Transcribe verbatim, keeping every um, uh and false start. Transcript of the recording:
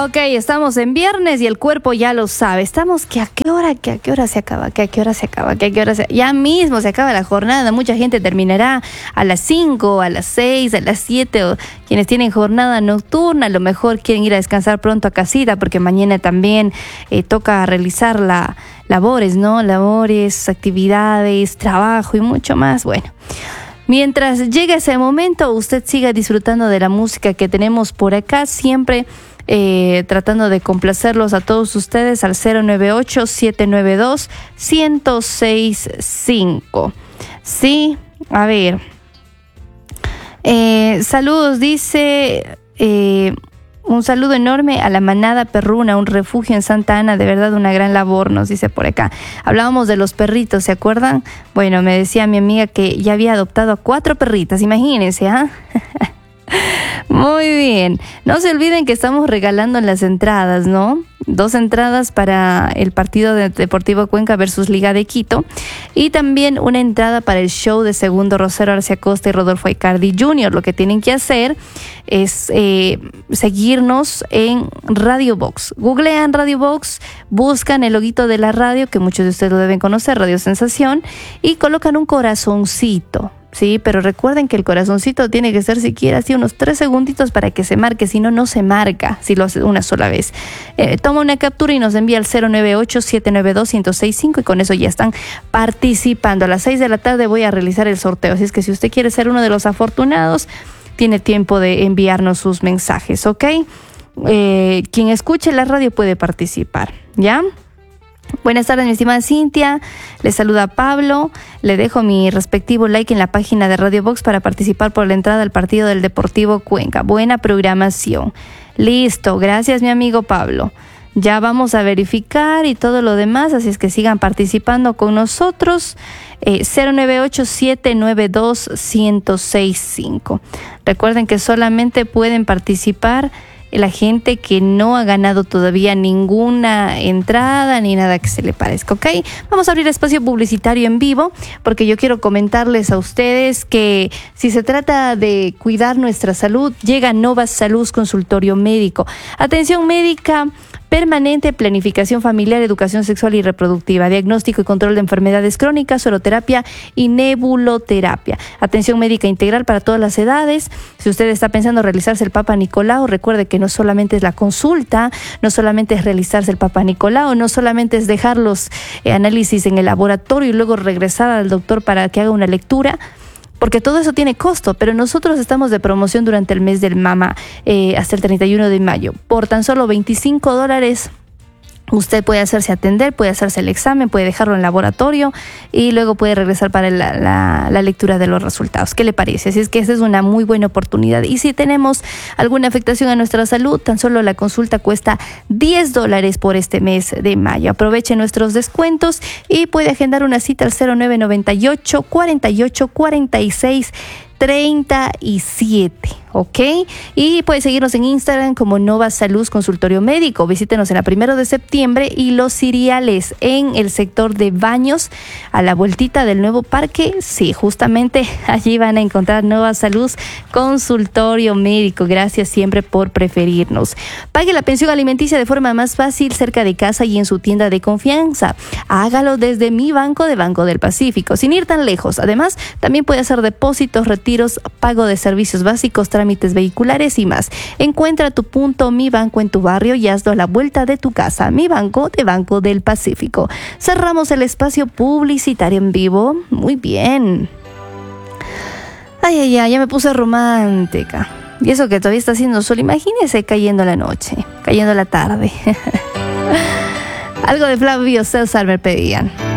Ok, estamos en viernes y el cuerpo ya lo sabe. Estamos que a qué hora, que a qué hora se acaba, que a qué hora se acaba, que a qué hora se... Ya mismo se acaba la jornada. Mucha gente terminará a las cinco, a las seis, a las siete. O quienes tienen jornada nocturna, a lo mejor quieren ir a descansar pronto a casita porque mañana también eh, toca realizar la, labores, ¿no? Labores, actividades, trabajo y mucho más. Bueno. Mientras llegue ese momento, usted siga disfrutando de la música que tenemos por acá, siempre eh, tratando de complacerlos a todos ustedes al cero nueve ocho, siete nueve dos, uno cero seis cinco. Sí, a ver. Eh, saludos, dice... Eh, Un saludo enorme a la manada perruna, un refugio en Santa Ana, de verdad una gran labor, nos dice por acá. Hablábamos de los perritos, ¿se acuerdan? Bueno, me decía mi amiga que ya había adoptado a cuatro perritas, imagínense, ¿ah? ¿eh? Muy bien. No se olviden que estamos regalando las entradas, ¿no? Dos entradas para el partido de Deportivo Cuenca versus Liga de Quito y también una entrada para el show de Segundo Rosero Arce Acosta y Rodolfo Icardi junior Lo que tienen que hacer es eh, seguirnos en Radio Box. Googlean Radio Box, buscan el loguito de la radio, que muchos de ustedes lo deben conocer, Radio Sensación, y colocan un corazoncito. Sí, pero recuerden que el corazoncito tiene que ser siquiera así unos tres segunditos para que se marque, si no, no se marca si lo hace una sola vez. Eh, toma una captura y nos envía al cero nueve ocho, siete nueve dos, uno cero seis cinco y con eso ya están participando. A las seis de la tarde voy a realizar el sorteo, así es que si usted quiere ser uno de los afortunados, tiene tiempo de enviarnos sus mensajes, ¿ok? Eh, quien escuche la radio puede participar, ¿ya? Buenas tardes, mi estimada Cintia. Le saluda Pablo. Le dejo mi respectivo like en la página de Radio Box para participar por la entrada al partido del Deportivo Cuenca. Buena programación. Listo, gracias mi amigo Pablo. Ya vamos a verificar y todo lo demás, así es que sigan participando con nosotros. Eh, cero nueve ocho, siete nueve dos, uno cero seis cinco. Recuerden que solamente pueden participar la gente que no ha ganado todavía ninguna entrada ni nada que se le parezca, ¿ok? Vamos a abrir espacio publicitario en vivo porque yo quiero comentarles a ustedes que si se trata de cuidar nuestra salud, llega Nova Salud Consultorio Médico. Atención médica permanente, planificación familiar, educación sexual y reproductiva, diagnóstico y control de enfermedades crónicas, oroterapia y nebuloterapia. Atención médica integral para todas las edades. Si usted está pensando realizarse el Papa Nicolau, recuerde que no solamente es la consulta, no solamente es realizarse el Papa Nicolau, no solamente es dejar los eh, análisis en el laboratorio y luego regresar al doctor para que haga una lectura, porque todo eso tiene costo, pero nosotros estamos de promoción durante el mes del mama eh, hasta el treinta y uno de mayo. Por tan solo veinticinco dólares usted puede hacerse atender, puede hacerse el examen, puede dejarlo en laboratorio y luego puede regresar para la, la, la lectura de los resultados. ¿Qué le parece? Así es que esa es una muy buena oportunidad. Y si tenemos alguna afectación a nuestra salud, tan solo la consulta cuesta diez dólares por este mes de mayo. Aproveche nuestros descuentos y puede agendar una cita al cero nueve noventa y ocho, cuarenta y ocho, cuarenta y seis, treinta y siete, ¿ok? Y puede seguirnos en Instagram como Nova Salud Consultorio Médico. Visítenos en la primero de septiembre y Los Ciriales en el sector de Baños, a la vueltita del nuevo parque. Sí, justamente allí van a encontrar Nova Salud Consultorio Médico. Gracias siempre por preferirnos. Pague la pensión alimenticia de forma más fácil cerca de casa y en su tienda de confianza. Hágalo desde Mi Banco de Banco del Pacífico, sin ir tan lejos. Además, también puede hacer depósitos, retiros, pago de servicios básicos, trámites vehiculares y más. Encuentra tu punto Mi Banco en tu barrio y hazlo a la vuelta de tu casa. Mi Banco de Banco del Pacífico. Cerramos el espacio publicitario en vivo. Muy bien. Ay, ay, ay, ya me puse romántica. Y eso que todavía está haciendo sol. Imagínese cayendo la noche, cayendo la tarde. Algo de Flavio César me pedían.